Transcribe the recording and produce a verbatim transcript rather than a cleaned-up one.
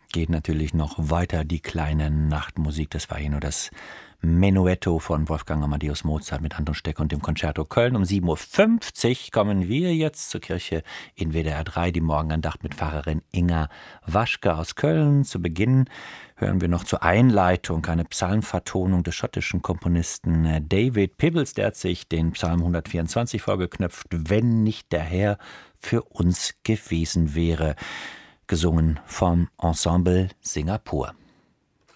geht natürlich noch weiter die kleine Nachtmusik. Das war hier nur das Menuetto von Wolfgang Amadeus Mozart mit Anton Steck und dem Concerto Köln. Um sieben Uhr fünfzig kommen wir jetzt zur Kirche in W D R drei, die Morgenandacht mit Pfarrerin Inga Waschke aus Köln. Zu Beginn hören wir noch zur Einleitung eine Psalmvertonung des schottischen Komponisten David Pibbles. Der hat sich den Psalm hundertvierundzwanzig vorgeknöpft, wenn nicht der Herr für uns gewesen wäre, gesungen vom Ensemble Singapur.